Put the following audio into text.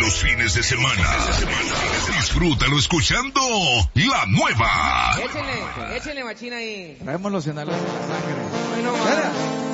los fines de semana. Disfrútalo escuchando La Nueva. Échenle machina ahí. Traemos los inhaladores en la sangre. Ay, no, Mira.